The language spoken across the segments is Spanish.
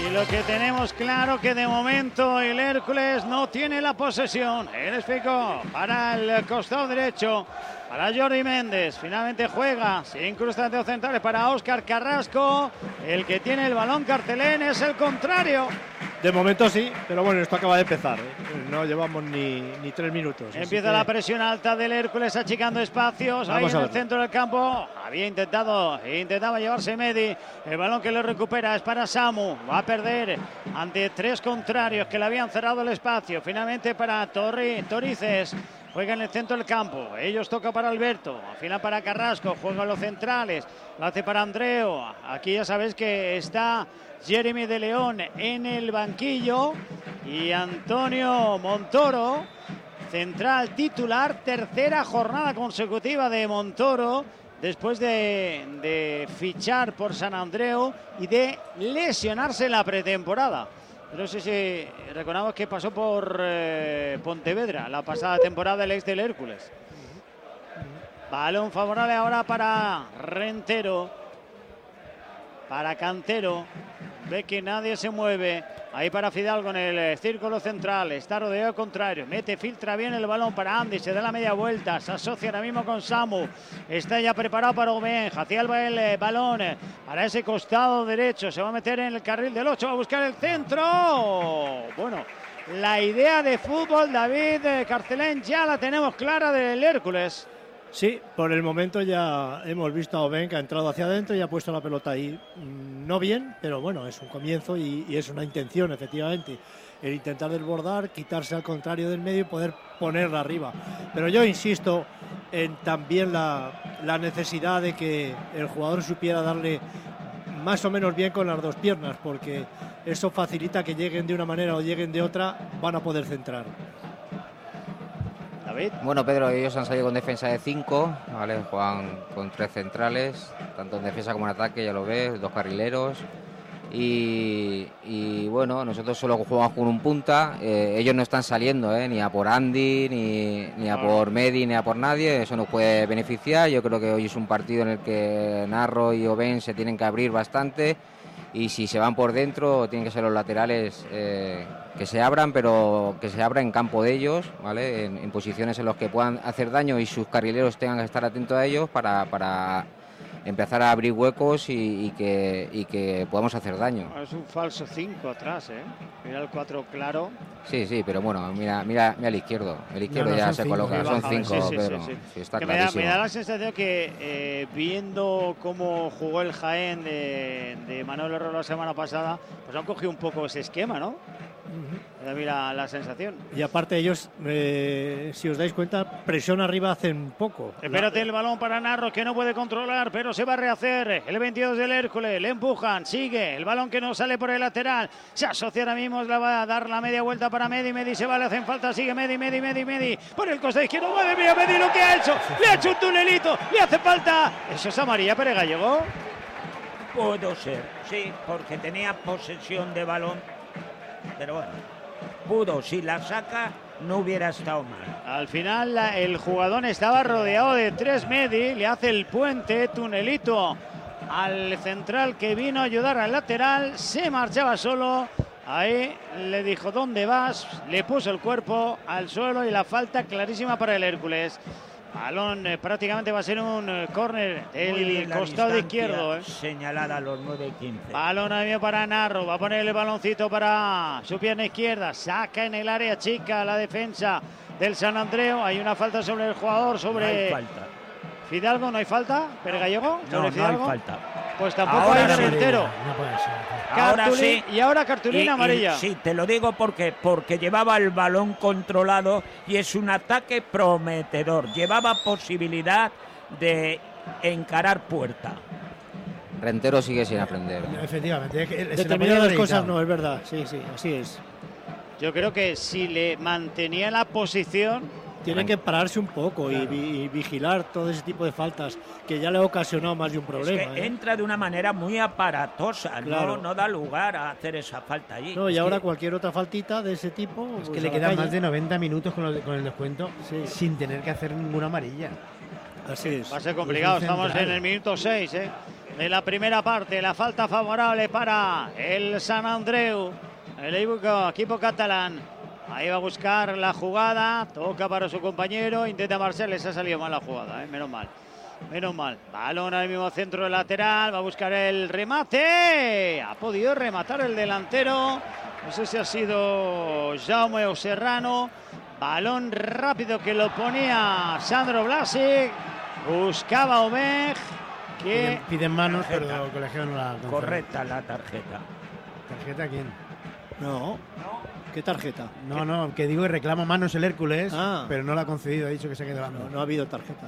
Y lo que tenemos claro que de momento el Hércules no tiene la posesión. El Espico para el costado derecho, para Jordi Méndez. Finalmente juega, se incrusta ante los centrales para Óscar Carrasco. El que tiene el balón Carcelén es el contrario. De momento sí, pero bueno, esto acaba de empezar, ¿eh? No llevamos ni 3 minutos. Empieza la presión alta del Hércules, achicando espacios. Ahí en el centro del campo. Intentaba llevarse Medi. El balón que lo recupera es para Samu. Va a perder ante 3 contrarios que le habían cerrado el espacio. Finalmente para Torices. Juega en el centro del campo. Ellos toca para Alberto. Al final para Carrasco. Juega los centrales. Lo hace para Andreu. Aquí ya sabéis que está Jeremy de León en el banquillo. Y Antonio Montoro, central titular. Tercera jornada consecutiva de Montoro. Después de fichar por San Andreu y de lesionarse en la pretemporada. No sé si recordamos que pasó por Pontevedra la pasada temporada, el ex del Hércules. Balón favorable ahora para Rentero, para Cantero. Ve que nadie se mueve. Ahí para Fidalgo en el círculo central. Está rodeado contrario. Filtra bien el balón para Andy. Se da la media vuelta. Se asocia ahora mismo con Samu. Está ya preparado para Oben. Hacia el balón para ese costado derecho. Se va a meter en el carril del 8. Va a buscar el centro. Bueno, la idea de fútbol, David Carcelén, ya la tenemos clara del Hércules. Sí, por el momento ya hemos visto a Oben que ha entrado hacia adentro y ha puesto la pelota ahí. No bien, pero bueno, es un comienzo y es una intención, efectivamente. El intentar desbordar, quitarse al contrario del medio y poder ponerla arriba. Pero yo insisto en también la necesidad de que el jugador supiera darle más o menos bien con las dos piernas, porque eso facilita que lleguen de una manera o lleguen de otra, van a poder centrar. Bueno, Pedro, ellos han salido con defensa de 5, ¿vale? Juegan con 3 centrales, tanto en defensa como en ataque, ya lo ves, 2 carrileros. Y bueno, nosotros solo jugamos con un punta. Ellos no están saliendo, ni a por Andy, ni a por Medi, ni a por nadie. Eso nos puede beneficiar. Yo creo que hoy es un partido en el que Narro y Oben se tienen que abrir bastante. Y si se van por dentro, tienen que ser los laterales que se abran, pero que se abran en campo de ellos, ¿vale? En posiciones en las que puedan hacer daño y sus carrileros tengan que estar atentos a ellos para empezar a abrir huecos y que podamos hacer daño. Es un falso 5 atrás, Mira el 4 claro. Sí, pero bueno, mira al izquierdo. El izquierdo ya se 5, coloca, son 5, Pedro. Sí, está clarísimo. Me da la sensación que viendo cómo jugó el Jaén de Manuel Herrero la semana pasada, pues han cogido un poco ese esquema, ¿no? Me da la sensación. Y aparte ellos, si os dais cuenta, presión arriba hacen poco. Espérate el balón para Narro, que no puede controlar, pero se va a rehacer. El 22 del Hércules, le empujan, sigue. El balón que no sale por el lateral. Se asocia ahora mismo, le va a dar la media vuelta para Medi se va, le hacen falta, sigue Medi. Por el costado izquierdo, madre mía, Medi lo que ha hecho. Le ha hecho un tunelito, le hace falta. Eso es amarilla, Pérez Gallego. Pudo ser, sí, porque tenía posesión de balón. Pero bueno, pudo, si la saca no hubiera estado mal. Al final el jugador estaba rodeado de 3 Medi, le hace el puente, tunelito al central que vino a ayudar al lateral, se marchaba solo, ahí le dijo ¿dónde vas? Le puso el cuerpo al suelo y la falta clarísima para el Hércules. Balón prácticamente va a ser un córner del costado izquierdo. Señalada a los 9:15. Balón ahí para Narro. Va a poner el baloncito para su pierna izquierda. Saca en el área chica la defensa del San Andreu. Hay una falta sobre el jugador, sobre no hay falta. Fidalgo. ¿No hay falta? ¿Pérez Gallego? No hay falta. Pues tampoco hay delantero. No puede ser. Ahora sí. Y ahora cartulina amarilla. Sí, te lo digo porque llevaba el balón controlado y es un ataque prometedor. Llevaba posibilidad de encarar puerta. Rentero sigue sin aprender. Efectivamente. Determinadas cosas no, es verdad. Sí, así es. Yo creo que si le mantenía la posición... Tiene que pararse un poco y vigilar todo ese tipo de faltas que ya le ha ocasionado más de un problema. Es que entra de una manera muy aparatosa, claro. no da lugar a hacer esa falta allí. No, y ahora cualquier otra faltita de ese tipo... Es que le quedan más de 90 minutos con el descuento sin tener que hacer ninguna amarilla. Así es. Va a ser complicado, estamos en el minuto 6, de la primera parte. La falta favorable para el Sant Andreu, el equipo catalán. Ahí va a buscar la jugada, toca para su compañero, intenta Marcel, les ha salido mal la jugada, menos mal. Menos mal. Balón al mismo centro del lateral, va a buscar el remate. Ha podido rematar el delantero. No sé si ha sido Jaume o Serrano. Balón rápido que lo ponía Sandro Blasic. Buscaba Obej. Que piden manos, pero el colegiado no la concede. Correcta la tarjeta. ¿Tarjeta quién? No. ¿Qué tarjeta? No, que digo que reclama manos el Hércules, pero no la ha concedido, ha dicho que se quede dando. No ha habido tarjeta.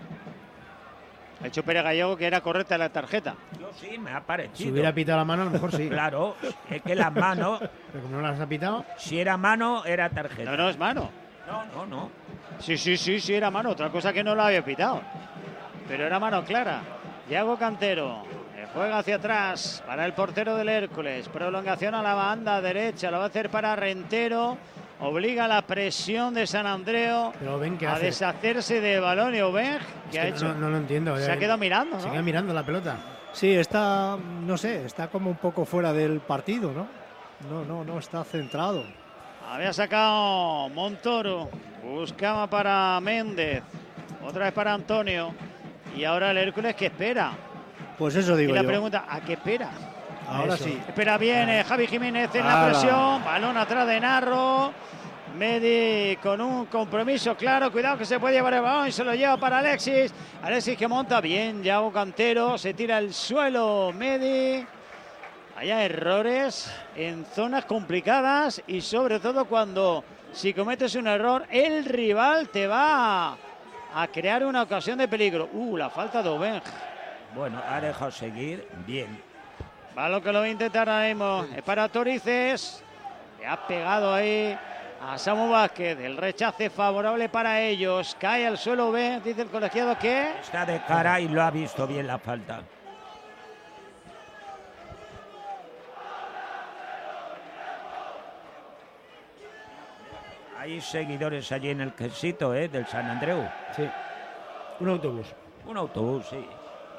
Ha hecho Pere Gallego que era correcta la tarjeta. Yo sí, me ha parecido. Si hubiera pitado la mano, a lo mejor sí. Claro, es que las manos... Pero como no las ha pitado... Si era mano, era tarjeta. No, es mano. No. Sí, era mano. Otra cosa que no la había pitado. Pero era mano clara. Yago Cantero. Juega hacia atrás para el portero del Hércules. Prolongación a la banda derecha. Lo va a hacer para Rentero. Obliga la presión de Sant Andreu a deshacerse de balón. Y Obej, ¿qué ha hecho? No lo entiendo. Se ha quedado mirando, ¿no? Se queda mirando la pelota. Sí, está, no sé, está como un poco fuera del partido, ¿no? No está centrado. Había sacado Montoro. Buscaba para Méndez. Otra vez para Antonio. Y ahora el Hércules, ¿qué espera? Pues eso digo yo. Y la pregunta, ¿a qué espera? Ahora sí. Espera bien Javi Jiménez en la presión. Balón atrás de Narro. Medi con un compromiso claro. Cuidado que se puede llevar el balón y se lo lleva para Alexis. Alexis que monta bien. Yago Cantero. Se tira al suelo Medi. Hay errores en zonas complicadas y sobre todo cuando si cometes un error el rival te va a crear una ocasión de peligro. La falta de Obej. Bueno, ha dejado seguir bien. Balón que lo va a intentar ahora mismo. Es para Torices. Le ha pegado ahí a Samu Vázquez. El rechace favorable para ellos. Cae al suelo B. Dice el colegiado que... Está de cara y lo ha visto bien la falta. Hay seguidores allí en el quesito, del Sant Andreu. Sí. Un autobús. Un autobús, sí.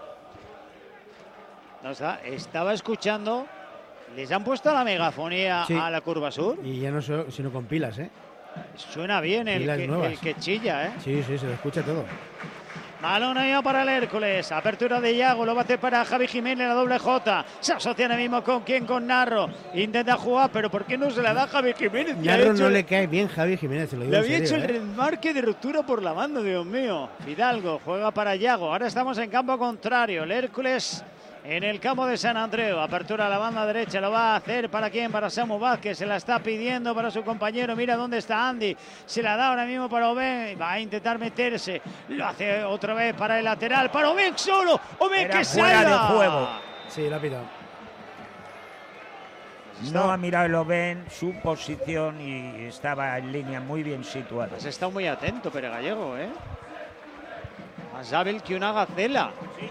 Estaba escuchando. Les han puesto la megafonía a la curva sur. Y ya no sino con pilas, Suena bien el que chilla, Sí, se lo escucha todo. Balón ahí para el Hércules. Apertura de Yago. Lo va a hacer para Javi Jiménez, la doble J. Se asocia ahora mismo con quién, con Narro. Intenta jugar, pero ¿por qué no se la da Javi Jiménez? Narro no le cae bien Javi Jiménez. Se lo digo le había en serio, hecho el remarque de ruptura por la banda, Dios mío. Fidalgo juega para Yago. Ahora estamos en campo contrario. El Hércules en el campo de Sant Andreu. Apertura a la banda derecha. Lo va a hacer para quién, para Samu Vázquez. Se la está pidiendo para su compañero. Mira dónde está Andy. Se la da ahora mismo para Obej. Va a intentar meterse. Lo hace otra vez para el lateral. Para Obej solo. Obej que fuera de juego. Sí, la ha pitado. No ha mirado el Obej su posición y estaba en línea muy bien situada. Pues está muy atento Pere Gallego, Más hábil que una gacela. Sí.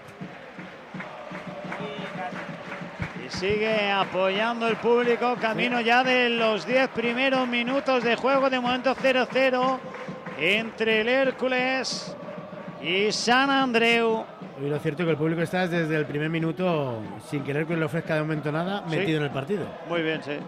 Sigue apoyando el público, camino ya de los 10 primeros minutos de juego, de momento 0-0 entre el Hércules y Sant Andreu. Y lo cierto es que el público está desde el primer minuto, sin que el Hércules le ofrezca de momento nada, metido en el partido. Muy bien, sí.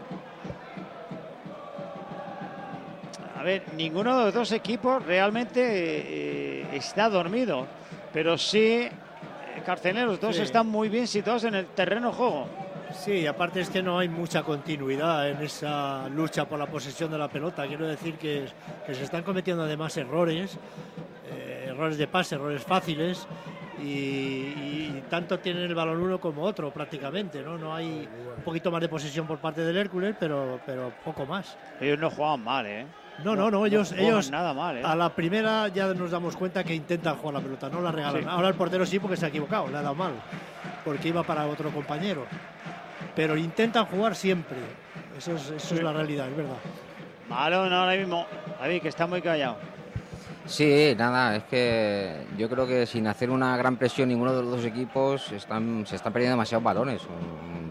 A ver, ninguno de los dos equipos realmente está dormido, pero sí, Carceneros, los dos están muy bien situados en el terreno de juego. Sí, aparte es que no hay mucha continuidad en esa lucha por la posesión de la pelota. Quiero decir que se están cometiendo además errores de pase, errores fáciles y tanto tienen el balón uno como otro prácticamente, ¿no? No hay un poquito más de posesión por parte del Hércules, pero poco más. Ellos no juegan mal, No, ellos nada mal, a la primera ya nos damos cuenta que intentan jugar la pelota, no la regalan. Sí. Ahora el portero sí porque se ha equivocado, le ha dado mal, porque iba para otro compañero. Pero intentan jugar siempre. Eso es la realidad, es verdad. Balón ahora mismo, David, que está muy callado. Sí, nada, es que yo creo que sin hacer una gran presión ninguno de los dos equipos se están perdiendo demasiados balones.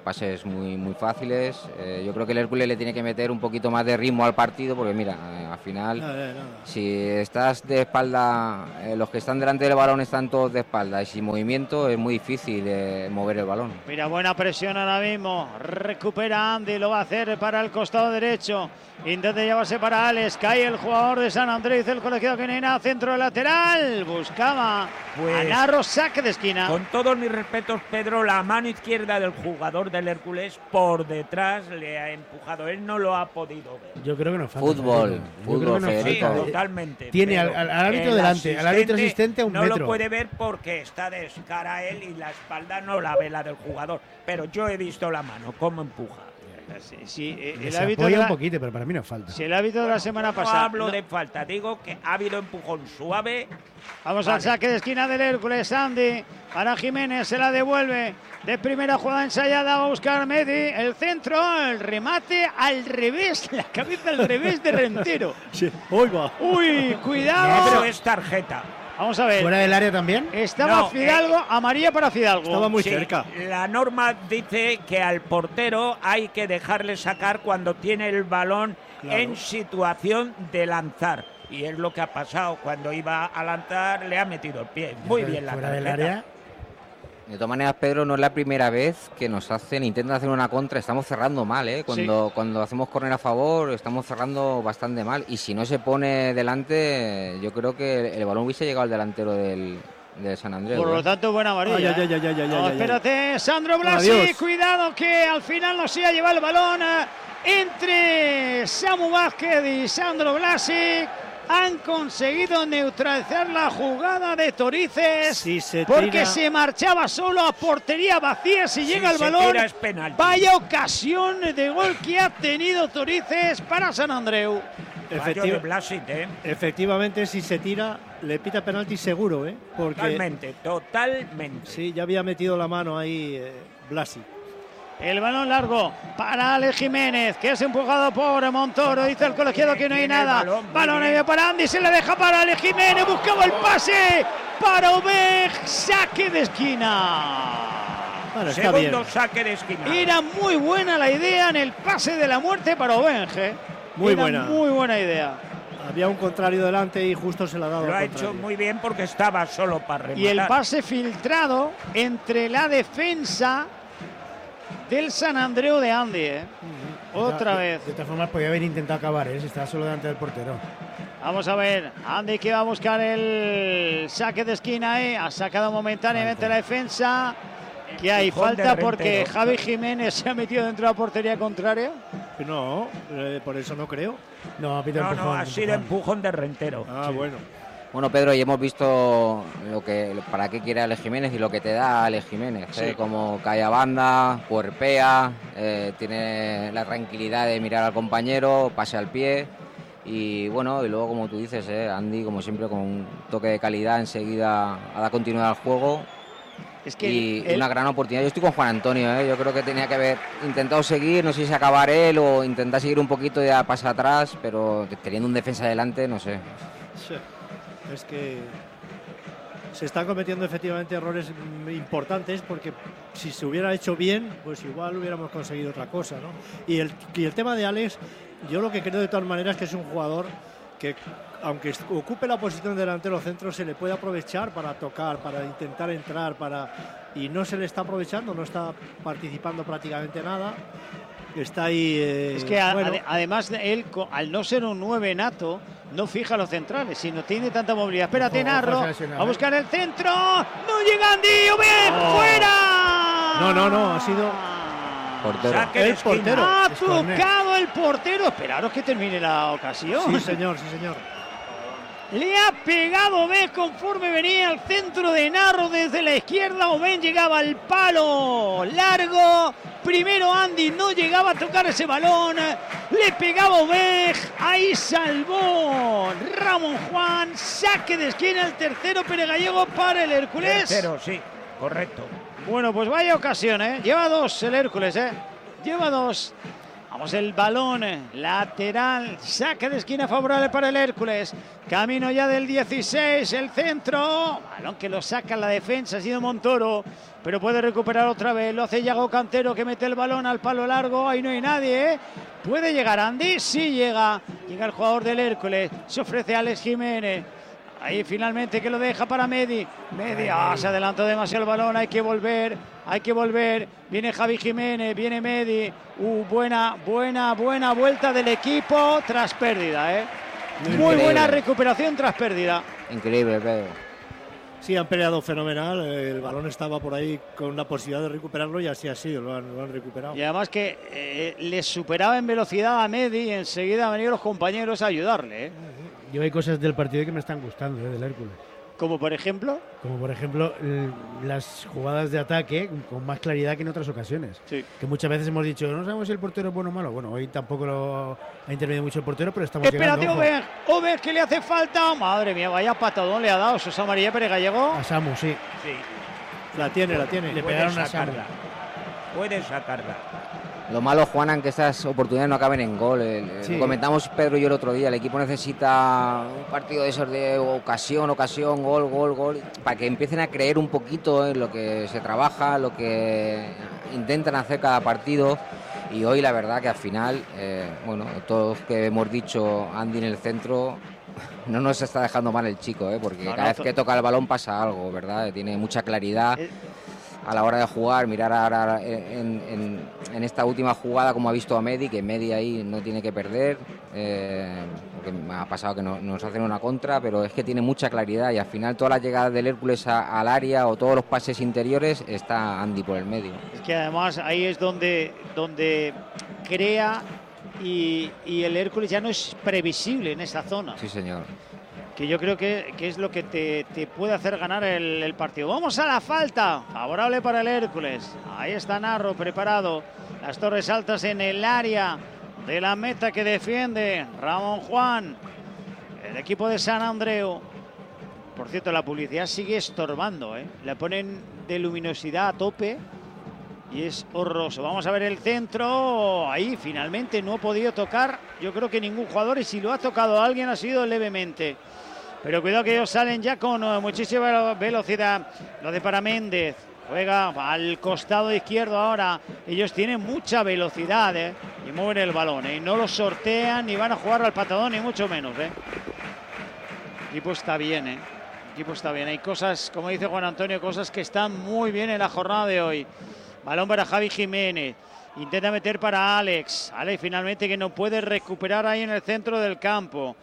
pases muy, muy fáciles. Yo creo que el Hércules le tiene que meter un poquito más de ritmo al partido, porque mira, al final, si estás de espalda, los que están delante del balón están todos de espalda y sin movimiento, es muy difícil mover el balón. Mira, buena presión ahora mismo. Recupera Andy, lo va a hacer para el costado derecho. Intenta llevarse para Alex. Cae el jugador de San Andreu. Dice el colegiado que no hay nada. Centro lateral. Buscaba a Narro, saque de esquina. Con todos mis respetos, Pedro, la mano izquierda del jugador del Hércules por detrás le ha empujado. Él no lo ha podido ver. Yo creo que no falta. Fútbol, Sí, totalmente. Tiene al árbitro delante, al árbitro asistente a un metro. No lo puede ver porque está de cara a él y la espalda no la ve la del jugador. Pero yo he visto la mano, cómo empuja. Sí, el árbitro un poquito, pero para mí no falta. Si el árbitro de la semana pasada. No hablo de falta, digo que ha habido empujón suave. Vamos al saque de esquina del Hércules. Andy para Jiménez, se la devuelve. De primera jugada ensayada, va a buscar Medi. El centro, el remate al revés, la cabeza al revés de Rentero. Sí, oiga. Uy, cuidado. Pero es tarjeta. Vamos a ver. ¿Fuera del área también? Estaba Fidalgo, amarilla para Fidalgo. Estaba muy cerca. La norma dice que al portero hay que dejarle sacar cuando tiene el balón en situación de lanzar. Y es lo que ha pasado. Cuando iba a lanzar le ha metido el pie. Muy bien la fuera tarjeta. del área. De todas maneras, Pedro, no es la primera vez que intentan hacer una contra. Estamos cerrando mal, ¿eh? Cuando hacemos córner a favor, estamos cerrando bastante mal. Y si no se pone delante, yo creo que el balón hubiese llegado al delantero del San Andreu. Por lo tanto, buena amarilla. Espérate, Sandro Blasi, adiós. Cuidado que al final nos iba a llevar el balón entre Samu Vázquez y Sandro Blasi. Han conseguido neutralizar la jugada de Torices porque se marchaba solo a portería vacía. Si llega el balón, vaya ocasión de gol que ha tenido Torices para San Andreu. Efectivamente, si se tira, le pita penalti seguro, ¿eh? Porque totalmente. Sí, ya había metido la mano ahí Blasi. El balón largo para Ale Jiménez, que es empujado por Montoro. Dice el colegiado que no hay nada. Balón ahí para Andy, se le deja para Ale Jiménez. Buscaba el pase para Obej. Saque de esquina. Bueno, Segundo saque de esquina. Era muy buena la idea en el pase de la muerte para Obej. Muy buena idea. Había un contrario delante y justo se la ha dado. Lo ha hecho muy bien porque estaba solo para rematar. Y el pase filtrado entre la defensa del San Andreu de Andy, Otra vez. De todas formas, podía haber intentado acabar, si estaba solo delante del portero. Vamos a ver, Andy que va a buscar el saque de esquina, ha sacado momentáneamente la defensa. Que hay falta porque Javi Jiménez se ha metido dentro de la portería contraria. No, por eso no creo. No, ha sido empujón de Rentero. Bueno. Bueno, Pedro, y hemos visto para qué quiere Ale Jiménez y lo que te da Ale Jiménez. Como cae a banda, puerpea, tiene la tranquilidad de mirar al compañero, pase al pie. Y bueno, y luego, como tú dices, Andy, como siempre, con un toque de calidad, enseguida a dar continuidad al juego. Una gran oportunidad. Yo estoy con Juan Antonio, yo creo que tenía que haber intentado seguir, no sé si acabar él o intentar seguir un poquito y ya pasar atrás, pero teniendo un defensa delante, no sé. Sí. Es que se están cometiendo efectivamente errores importantes porque si se hubiera hecho bien, pues igual hubiéramos conseguido otra cosa, ¿no? Y el tema de Alex, yo lo que creo de todas maneras que es un jugador que, aunque ocupe la posición de delantero centro, se le puede aprovechar para tocar, para intentar entrar, y no se le está aprovechando, no está participando prácticamente nada. Está ahí. Es que además él, al no ser un 9 nato, no fija los centrales, sino tiene tanta movilidad. Espérate, Narro, a buscar el centro. No llega Andy, ¡bien! ¡Fuera! No, ha sido portero. El portero. Ha tocado el portero. Esperaros que termine la ocasión. Sí, señor. Le ha pegado Oben conforme venía al centro de Narro desde la izquierda. Oben llegaba al palo largo. Primero Andy no llegaba a tocar ese balón. Le pegaba Oben. Ahí salvó Ramón Juan. Saque de esquina el tercero Pere Gallego para el Hércules. Tercero, sí, correcto. Bueno, pues vaya ocasión, Lleva dos el Hércules, Lleva dos. Vamos, el balón lateral, saque de esquina favorable para el Hércules. Camino ya del 16, el centro. Balón que lo saca la defensa, ha sido Montoro, pero puede recuperar otra vez. Lo hace Yago Cantero, que mete el balón al palo largo. Ahí no hay nadie, ¿eh? ¿Puede llegar Andy? Sí llega. Llega el jugador del Hércules. Se ofrece a Alex Jiménez. Ahí finalmente que lo deja para Medi. Se adelantó demasiado el balón. Hay que volver. Viene Javi Jiménez, viene Medi. Buena vuelta del equipo tras pérdida, ¿eh? Muy buena recuperación tras pérdida. Increíble, Pedro. Sí, han peleado fenomenal. El balón estaba por ahí con la posibilidad de recuperarlo y así ha sido, lo han recuperado. Y además que les superaba en velocidad a Medi y enseguida han venido los compañeros a ayudarle, ¿eh? Yo hay cosas del partido que me están gustando, del Hércules. ¿Como por ejemplo? Como por ejemplo las jugadas de ataque con más claridad que en otras ocasiones. Sí. Que muchas veces hemos dicho, no sabemos si el portero es bueno o malo. Bueno, hoy tampoco ha intervenido mucho el portero, pero estamos llegando. Espérate, Ober, que le hace falta. Madre mía, vaya patadón le ha dado Sosa María Pérez Gallego. A Samu, sí. La tiene. Le pegaron a Samu. Puede sacarla. Lo malo, Juanan, que estas oportunidades no acaben en gol. Sí. Comentamos Pedro y yo el otro día, el equipo necesita un partido de esos de ocasión, gol, para que empiecen a creer un poquito en lo que se trabaja, lo que intentan hacer cada partido. Y hoy la verdad que al final, todos que hemos dicho, Andy en el centro, no nos está dejando mal el chico, porque cada vez que toca el balón pasa algo, ¿verdad? Tiene mucha claridad a la hora de jugar. Mirar ahora en esta última jugada como ha visto a Medi, que Medi ahí no tiene que perder, porque me ha pasado que nos hacen una contra, pero es que tiene mucha claridad y al final todas las llegadas del Hércules al área o todos los pases interiores está Andy por el medio. Es que además ahí es donde crea y el Hércules ya no es previsible en esa zona. Sí, señor. Que yo creo que es lo que te puede hacer ganar el partido. Vamos a la falta, favorable para el Hércules. Ahí está Narro preparado. Las torres altas en el área de la meta que defiende Ramón Juan, el equipo de San Andreu. Por cierto, la publicidad sigue estorbando, ¿eh? Le ponen de luminosidad a tope y es horroroso. Vamos a ver el centro. Ahí finalmente no ha podido tocar, yo creo que ningún jugador, y si lo ha tocado a alguien ha sido levemente. Pero cuidado que ellos salen ya con muchísima velocidad. Lo de para Méndez. Juega al costado izquierdo ahora. Ellos tienen mucha velocidad, y mueven el balón, y no lo sortean ni van a jugar al patadón, ni mucho menos, El equipo está bien, El equipo está bien. Hay cosas, como dice Juan Antonio, cosas que están muy bien en la jornada de hoy. Balón para Javi Jiménez. Intenta meter para Alex. Alex finalmente, que no puede recuperar ahí en el centro del campo.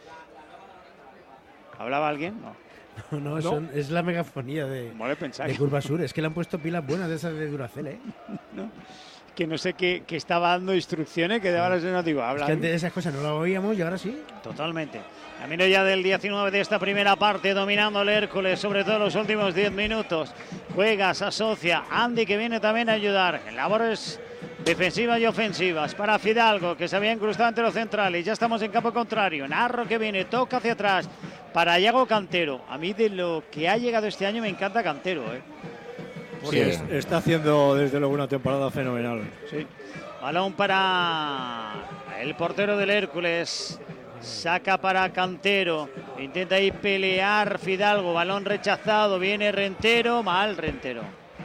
¿Hablaba alguien? No, es la megafonía de Curva Sur. Es que le han puesto pilas buenas de esas de Duracell, Que no sé qué estaba dando instrucciones, que de ahora no digo. Es que antes de esas cosas no las oíamos y ahora sí. Totalmente. Camino ya del 19 de esta primera parte, dominando el Hércules, sobre todo los últimos 10 minutos. Juega, se asocia. Andy, que viene también a ayudar en labores defensivas y ofensivas para Fidalgo, que se había incrustado entre los centrales. Ya estamos en campo contrario. Narro que viene, toca hacia atrás para Yago Cantero. A mí, de lo que ha llegado este año, me encanta Cantero, Sí, está haciendo desde luego una temporada fenomenal. Sí. Balón para el portero del Hércules. Saca para Cantero. Intenta ahí pelear Fidalgo. Balón rechazado. Viene Rentero. Mal Rentero.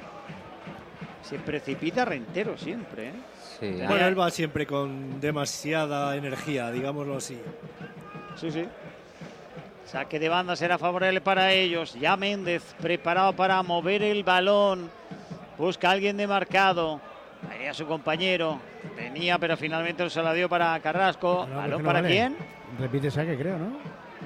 Se precipita Rentero siempre, Sí. Bueno, él va siempre con demasiada energía, digámoslo así. Sí. Saque de banda será favorable para ellos. Ya Méndez preparado para mover el balón. Busca a alguien de marcado. Ahí a su compañero. Venía, pero finalmente se la dio para Carrasco. ¿Balón para quién? Repite saque, creo, ¿no?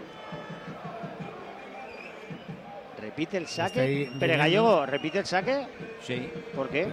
Repite el saque. Pérez Gallego, ¿repite el saque? Sí. ¿Por qué?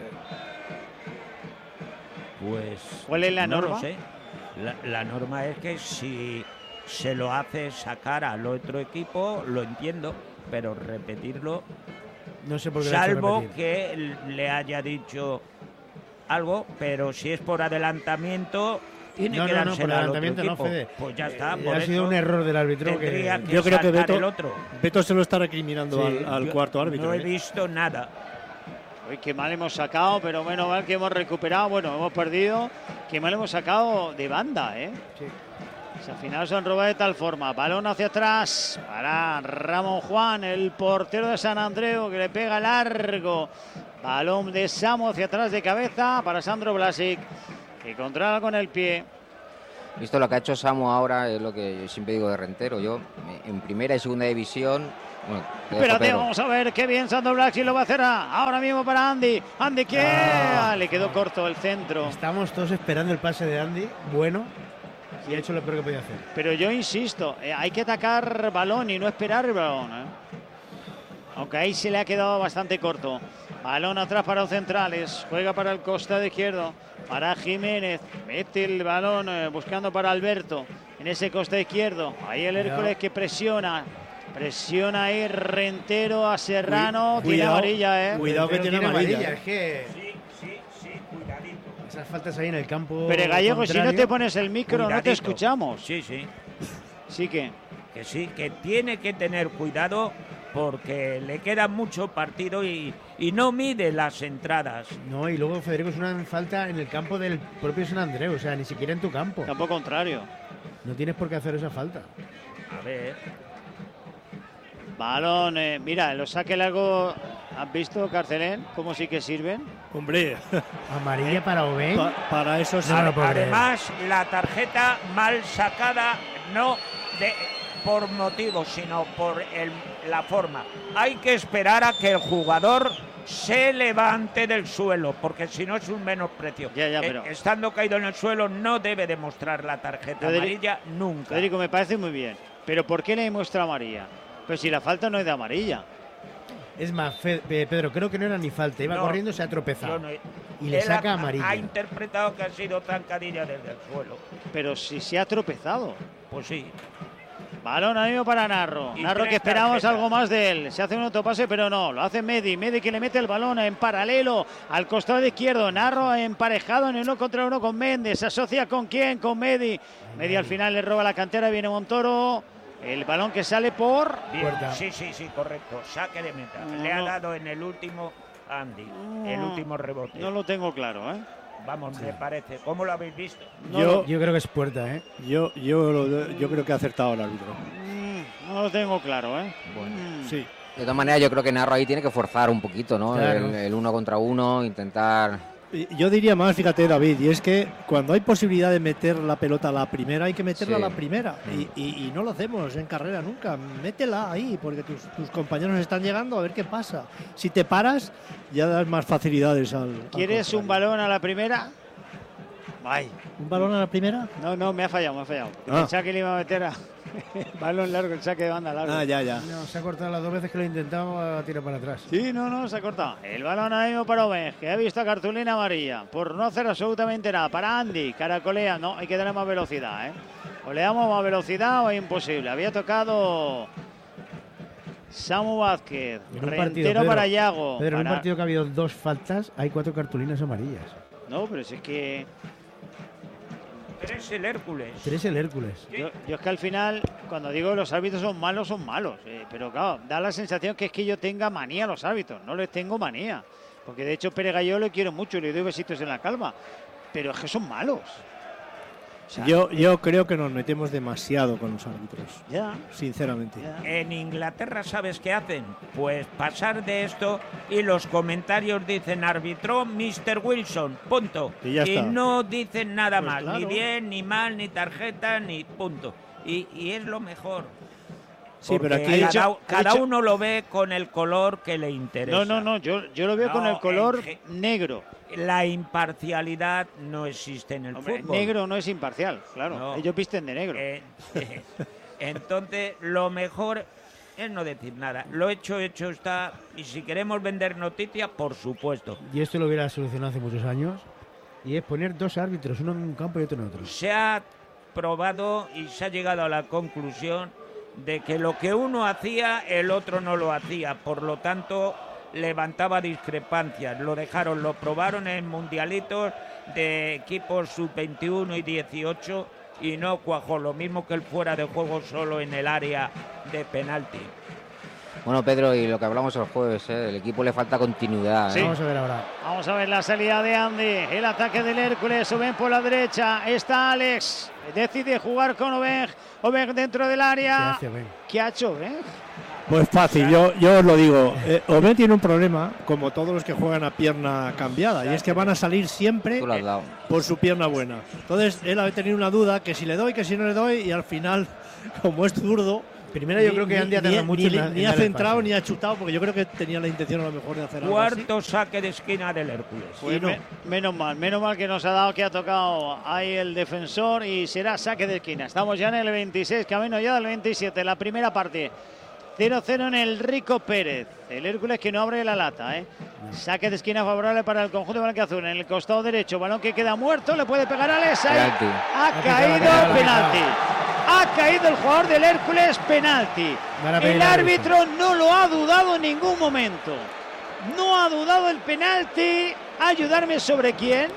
Pues... ¿Cuál es la norma? No lo sé. La norma es que si se lo hace sacar al otro equipo, lo entiendo, pero repetirlo, no sé por qué, salvo que le haya dicho algo, pero si es por adelantamiento, tiene que darse por al otro adelantamiento equipo. No, Fede. Pues ya está. Ha sido un error del árbitro. Yo creo que Beto se lo está recriminando al cuarto árbitro. No he visto nada. Uy, qué mal hemos sacado, pero menos mal que hemos recuperado. Bueno, hemos perdido, que me lo hemos sacado de banda, ¿eh? Sí. Al final se han robado de tal forma. Balón hacia atrás para Ramón Juan, el portero de San Andreu, que le pega largo. Balón de Samu hacia atrás de cabeza para Sandro Blasic, que controla con el pie. Visto lo que ha hecho Samu ahora, es lo que yo siempre digo de Rentero. Yo, en primera y segunda división... Bueno, espérate, vamos a ver qué bien Sandro Blasic lo va a hacer ahora mismo para Andy. Andy, ¿qué? Le quedó corto el centro. Estamos todos esperando el pase de Andy. Bueno. Y ha hecho lo peor que podía hacer. Pero yo insisto, hay que atacar balón y no esperar el balón, ¿eh? Aunque ahí se le ha quedado bastante corto. Balón atrás para los centrales. Juega para el costado izquierdo. Para Jiménez. Mete el balón buscando para Alberto. En ese costado izquierdo. Ahí el Hércules que presiona. Presiona ahí Rentero a Serrano. Tiene amarilla, ¿eh? Cuidado que tiene amarilla. Es que... Sí, cuidadito. Esas faltas ahí en el campo. Pero Gallego, contrario. si no te pones el micro, cuidadito. No te escuchamos. Sí. Sí que sí, que tiene que tener cuidado porque le queda mucho partido y no mide las entradas. No, y luego, Federico, es una falta en el campo del propio San Andreu, o sea, ni siquiera en tu campo. Campo contrario. No tienes por qué hacer esa falta. A ver. Balón, mira, los saque largo. ¿Has visto, Carcelén? ¿Cómo sí que sirven? Hombre. Amarilla para Oben. Para eso sí. Además, la tarjeta mal sacada, no por motivo, sino por la forma. Hay que esperar a que el jugador se levante del suelo, porque si no es un menosprecio. Ya, pero... estando caído en el suelo no debe demostrar la tarjeta amarilla nunca. Federico, me parece muy bien. Pero ¿por qué le demuestra amarilla? Pues si la falta no es de amarilla. Es más, Pedro, creo que no era ni falta. Iba corriendo, se ha tropezado. Y le saca amarilla. Ha interpretado que ha sido zancadilla desde el suelo. Pero si se ha tropezado. Pues sí. Balón amigo para Narro. Narro que esperamos algo más de él. Se hace un autopase, pero no. Lo hace Medi. Medi que le mete el balón en paralelo al costado izquierdo. Narro emparejado en 1 contra 1 con Méndez. ¿Se asocia con quién? Con Medi. Medi al final le roba la cantera. Viene Montoro. El balón que sale por... Puerta. Sí, correcto. Saque de meta. Le ha dado en el último Andy. El último rebote. No lo tengo claro, ¿eh? Vamos, me parece. ¿Cómo lo habéis visto? Yo creo que es puerta, ¿eh? Yo creo que ha acertado el árbitro. No lo tengo claro, ¿eh? Bueno, sí. De todas maneras, yo creo que Narro ahí tiene que forzar un poquito, ¿no? Claro. El 1 contra 1, intentar... Yo diría más, fíjate, David, y es que cuando hay posibilidad de meter la pelota a la primera, hay que meterla a la primera. Y no lo hacemos en carrera nunca. Métela ahí, porque tus compañeros están llegando a ver qué pasa. Si te paras, ya das más facilidades al... ¿Quieres un balón a la primera? Ay. ¿Un balón a la primera? No, me ha fallado. Pensaba que le iba a meter a... balón largo, el saque de banda largo. Ya. No, se ha cortado las 2 veces que lo he intentado, tira para atrás. Sí, no, se ha cortado. El balón ahí mismo para Oben, que ha visto cartulina amarilla por no hacer absolutamente nada. Para Andy, caracolea, no, hay que darle más velocidad, ¿eh? O le damos más velocidad o es imposible. Había tocado Samu Vázquez, Rentero para Yago. Pero en un partido que ha habido 2 faltas, hay 4 cartulinas amarillas. No, pero si es que... Tres el Hércules. Yo es que al final, cuando digo que los árbitros son malos. Pero claro, da la sensación que es que yo tenga manía a los árbitros. No les tengo manía. Porque de hecho Pere Gallego le quiero mucho y le doy besitos en la calma. Pero es que son malos. O sea, yo creo que nos metemos demasiado con los árbitros. Ya. Sinceramente. Ya. En Inglaterra, ¿sabes qué hacen? Pues pasar de esto y los comentarios dicen arbitró Mr. Wilson, punto. Y no dicen nada pues más, claro. ni bien, ni mal, ni tarjeta, ni punto. Y es lo mejor. Sí, pero Porque aquí cada uno lo ve con el color que le interesa. No, yo lo veo con el color negro. La imparcialidad no existe en el fútbol. Negro no es imparcial, claro. No. Ellos visten de negro. Entonces, lo mejor es no decir nada. Lo hecho está. Y si queremos vender noticias, por supuesto. Y esto lo hubiera solucionado hace muchos años. Y es poner 2 árbitros, uno en un campo y otro en otro. Se ha probado y se ha llegado a la conclusión de que lo que uno hacía, el otro no lo hacía. Por lo tanto, levantaba discrepancias. Lo probaron en mundialitos de equipos sub-21 y 18 y no cuajó. Lo mismo que el fuera de juego solo en el área de penalti. Bueno, Pedro, y lo que hablamos el jueves, el equipo le falta continuidad. Sí. Vamos a ver ahora. Vamos a ver la salida de Andy, el ataque del Hércules, Oben por la derecha, está Alex, decide jugar con Oben dentro del área. ¿Qué ha hecho Oben? Pues fácil, yo os lo digo. Oben tiene un problema, como todos los que juegan a pierna cambiada, y es que van a salir siempre por su pierna buena. Entonces, él ha tenido una duda, que si le doy, que si no le doy, y al final, como es zurdo, primero yo creo que Andy ha tardado mucho ni ha centrado ni ha chutado, porque yo creo que tenía la intención a lo mejor de hacer algo así. Cuarto saque de esquina del Hércules. Pues menos mal que nos ha dado, que ha tocado ahí el defensor, y será saque de esquina. Estamos ya en el 26, camino ya del 27, la primera parte. 0-0 en el Rico Pérez. El Hércules que no abre la lata, Saque de esquina favorable para el conjunto blanquiazul. En el costado derecho, balón que queda muerto, le puede pegar a Alex. Ha caído penalti. Ha caído el jugador del Hércules, penalti. El árbitro no lo ha dudado en ningún momento. No ha dudado el penalti. ¿Ayudarme sobre quién?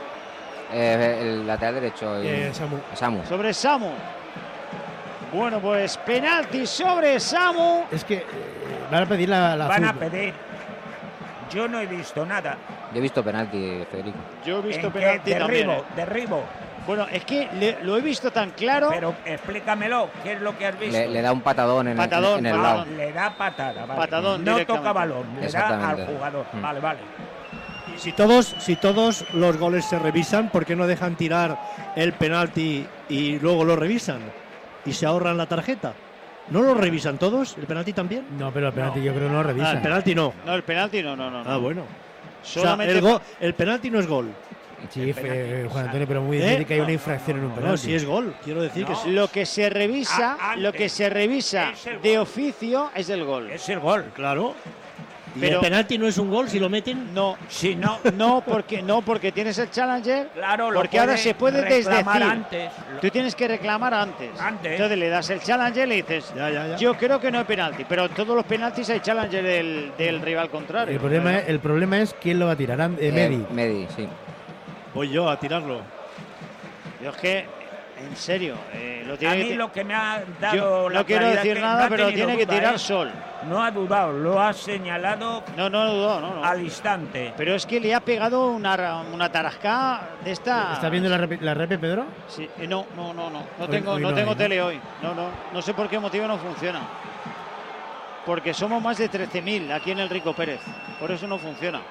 El lateral derecho. Samu. Sobre Samu. Bueno, pues penalti sobre Samu. Es que van a pedir la Van a pedir. Yo no he visto nada. Yo he visto penalti, Federico. Yo he visto penalti también. Derribo. Bueno, es que lo he visto tan claro. Pero explícamelo, ¿qué es lo que has visto? Le da un patadón en el lado. Le da patada, vale. Patadón, no toca balón, le da al jugador. Vale. Y si todos los goles se revisan, ¿por qué no dejan tirar el penalti y luego lo revisan? Y se ahorran la tarjeta. ¿No lo revisan todos? ¿El penalti también? No, pero el penalti yo creo que no lo revisan. El penalti no. No, el penalti no. Ah, bueno. Solamente o sea, el penalti no es gol. Sí, Juan Antonio, pero muy difícil que hay una infracción en un penalti. No, si es gol, quiero decir que sí. Lo que se revisa, de oficio es el gol. Es el gol. Claro. Pero el penalti no es un gol si lo meten. No, porque tienes el challenger. Claro, porque ahora se puede desdecir. Antes. Tú tienes que reclamar antes. Entonces le das el challenger y le dices, yo creo que no hay penalti, pero en todos los penaltis hay challenger del rival contrario. El problema es quién lo va a tirar. Medi, sí. Voy yo a tirarlo. Yo es que, en serio, lo tiene a mí lo que me ha dado no quiero decir nada, pero tiene que tirar Sol. No ha dudado, lo ha señalado. No dudó, no. Al instante. Pero es que le ha pegado una tarascada de esta. ¿Estás viendo la repe, Pedro? Sí, no tengo tele hoy. No sé por qué motivo no funciona. Porque somos más de 13.000 aquí en el Rico Pérez. Por eso no funciona.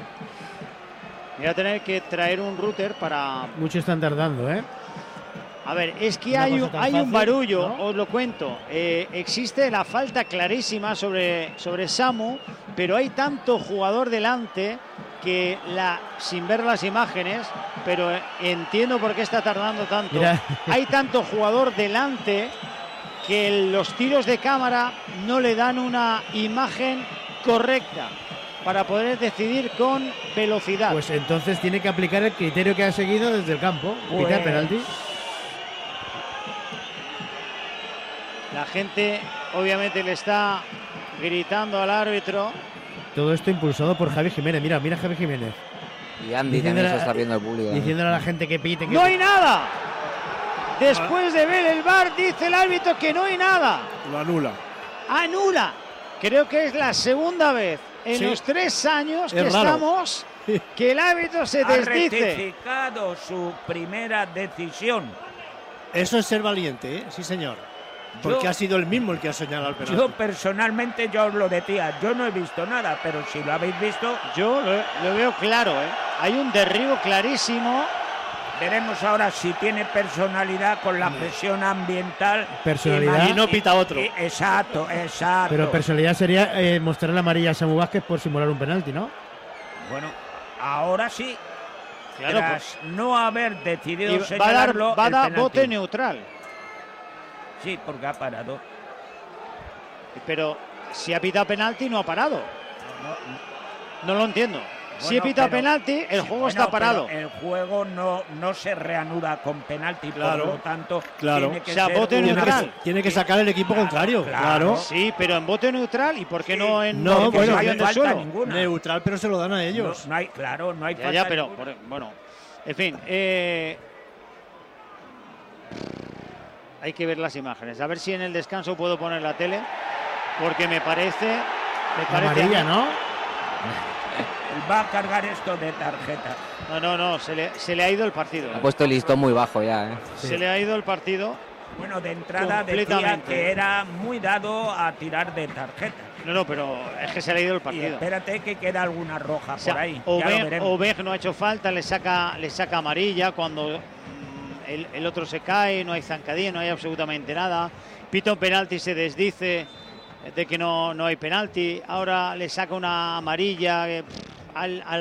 Voy a tener que traer un router para. Muchos están tardando, A ver, es que hay un barullo, ¿no? Os lo cuento. Existe la falta clarísima sobre Samu, pero hay tanto jugador delante que sin ver las imágenes, pero entiendo por qué está tardando tanto. Mira. Hay tanto jugador delante que los tiros de cámara no le dan una imagen correcta para poder decidir con velocidad. Pues entonces tiene que aplicar el criterio que ha seguido desde el campo. Pitar penalti. La gente obviamente le está gritando al árbitro. Todo esto impulsado por Javi Jiménez. Mira Javi Jiménez. Y Andy también se está viendo el público. Diciéndole a la gente que pite. ¡No hay nada! Después de ver el VAR, dice el árbitro que no hay nada. Lo anula. ¡Anula! Creo que es la segunda vez en los 3 años que estamos que el árbitro se desdice. Ha rectificado su primera decisión. Eso es ser valiente, sí señor. Porque ha sido el mismo el que ha señalado el penalti. Yo personalmente, yo os lo decía, yo no he visto nada, pero si lo habéis visto. Yo lo veo claro, Hay un derribo clarísimo. Veremos ahora si tiene personalidad con la presión ambiental. Personalidad. Y no pita otro. Exacto. Pero personalidad sería mostrar la amarilla a Samu Vázquez por simular un penalti, ¿no? Bueno, ahora sí. Claro, tras no haber decidido señalarlo, va a dar bote neutral. Sí, porque ha parado. Pero si ha pitado penalti, no ha parado. No lo entiendo. Si he pitado penalti, el juego está parado. El juego no se reanuda con penalti, claro, por lo tanto, tiene que ser bote neutral. Tiene que sacar el equipo contrario, claro. Sí, pero en bote neutral, ¿y por qué no en no hay falta ninguna? Neutral, pero se lo dan a ellos. No hay falta pero bueno, en fin, hay que ver las imágenes. A ver si en el descanso puedo poner la tele, porque me parece Me parece amarilla, ¿no? Va a cargar esto de tarjeta. No, se le ha ido el partido. Ha puesto el listón muy bajo ya, ¿eh? Se le ha ido el partido. Bueno, de entrada decía que era muy dado a tirar de tarjeta. No, pero es que se le ha ido el partido. Y espérate que queda alguna roja por ahí. Obeg no ha hecho falta, le saca amarilla cuando el otro se cae, no hay zancadilla, no hay absolutamente nada. Pita un penalti, se desdice de que no hay penalti. Ahora le saca una amarilla al